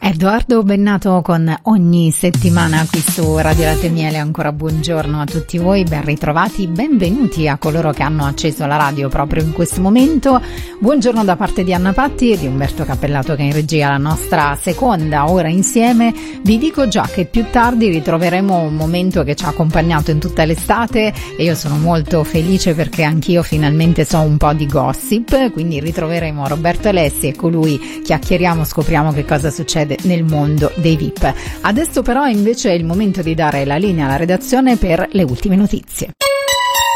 Edoardo Bennato con Ogni settimana qui su Radio Latte e Miele. Ancora buongiorno a tutti voi, ben ritrovati, benvenuti a coloro che hanno acceso la radio proprio in questo momento. Buongiorno da parte di Anna Patti e di Umberto Cappellato che in regia la nostra seconda ora insieme. Vi dico già che più tardi ritroveremo un momento che ci ha accompagnato in tutta l'estate e io sono molto felice perché anch'io finalmente so un po' di gossip, quindi ritroveremo Roberto Alessi e con lui chiacchieriamo, scopriamo che cosa succede nel mondo dei VIP. Adesso però invece è il momento di dare la linea alla redazione per le ultime notizie.